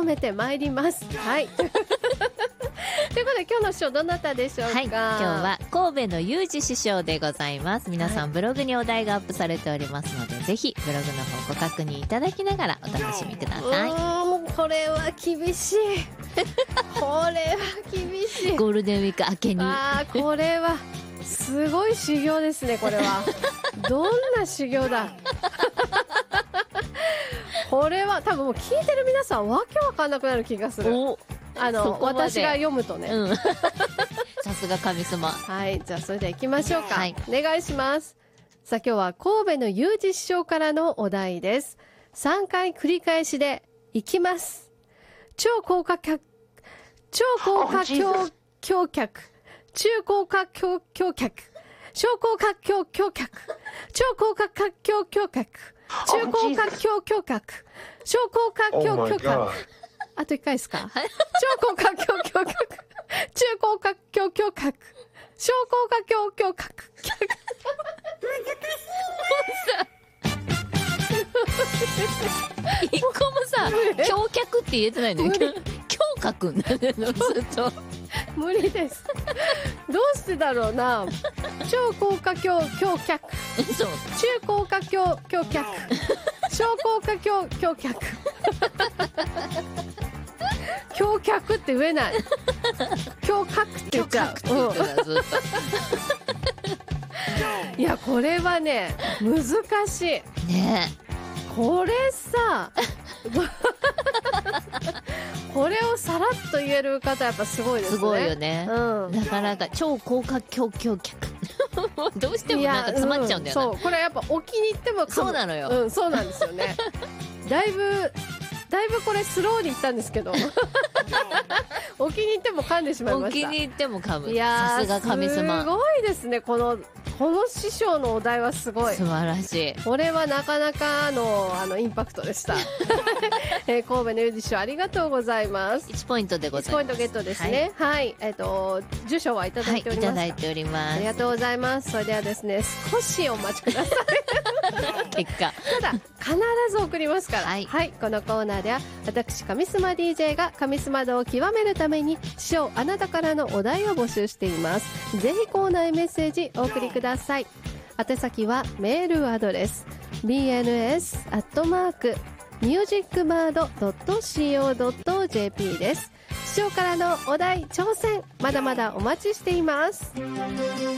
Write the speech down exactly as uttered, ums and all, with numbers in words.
めてまいります。はいということで今日の師匠どなたでしょうか。はい、 今日は神戸の裕二師匠でございます。皆さん、はい、ブログにお題がアップされておりますので、ぜひブログの方ご確認いただきながらお楽しみください。 もうこれは厳しいこれは厳しい。 ゴールデンウィーク明けに。 あー、これはすごい修行ですね。これはどんな修行だこれは多分もう聞いてる皆さんわけわかんなくなる気がする。あの私が読むとね、うん、 さすが神様。 はい、じゃあそれでは行きましょうか。 はい、 お願いします。さあ今日は神戸の裕二師匠からのお題です。さんかい繰り返しでいきます。超高架橋超高架橋橋脚中高架橋橋脚小高架橋橋脚超高架橋橋脚中高架橋橋脚小高架橋橋脚。あと一回ですか。超高架橋橋脚中高架橋橋脚小高架橋橋脚。 一個もさ橋脚って言えてないのよ。橋脚になるのずっと無理です。どうしてだろうな。超高架橋橋脚そう中高架橋橋脚小高架橋橋脚橋脚って言えない。橋脚って言っちゃう。 橋脚って言ってたずっといやこれはね難しいね。 これさこれをさらっと言える方やっぱすごいですね。 すごいよね、 うん、 なかなか超高架橋橋脚どうしてもなんか詰まっちゃうんだよな、 うん、そうこれやっぱお気に入ってもそうなのよ、 うん、そうなんですよねだいぶだいぶこれスローにいったんですけどお気に入っても噛んでしまいました。 お気に入っても噛む。 いやさすが神様。 すごいですね。このこの師匠のお題はすごい素晴らしい。 これはなかなかのあのインパクトでした、えー、神戸の裕二師匠ありがとうございます。 いちポイントでございます。 いちポイントゲットですね。はい、はい、えっ、ー、と住所はいただいております、 はい、いただいております。 ありがとうございます。それではですね少しお待ちください結果ただ必ず送りますから、はい、はい、このコーナーでは私神スマ ディージェー が神スマ度を極めるために師匠あなたからのお題を募集しています。ぜひコーナーへメッセージお送りください。宛先はメールアドレス ビーエヌエス アットマーク ミュージックバード ドット シーオー ドット ジェーピー です。師匠からのお題挑戦まだまだお待ちしています。